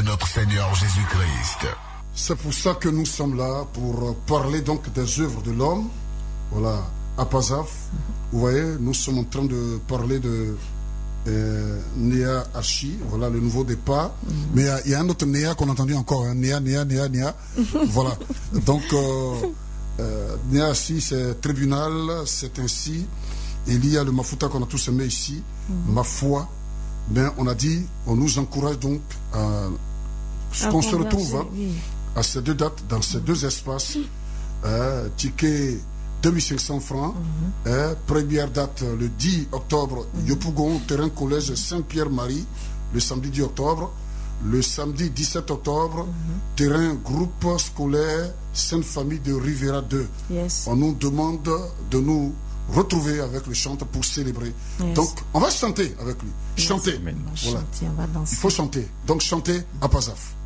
notre Seigneur Jésus-Christ. C'est pour ça que nous sommes là, pour parler donc des œuvres de l'homme. Voilà, à Pazaf, vous voyez, nous sommes en train de parler de Néa Archi, voilà le nouveau départ. Mais il y a un autre Néa qu'on a entendu encore, hein, Néa. Voilà, donc Néa Archi, c'est tribunal, c'est ainsi. Il y a le Mafuta qu'on a tous aimé ici, ma foi. Ben, on a dit, on nous encourage donc à qu'on se retrouve à ces deux dates, dans ces deux espaces. Ticket 2500 francs. Première date le 10 octobre, Yopougon, terrain collège Saint-Pierre-Marie, le samedi 10 octobre. Le samedi 17 octobre, terrain groupe scolaire Sainte-Famille de Rivera 2. Yes. On nous demande de nous retrouver avec le chanteur pour célébrer. Yes. Donc, on va chanter avec lui. Chanter. Voilà. Chanter, on va danser. Il faut chanter. Donc, chanter à Pazaf.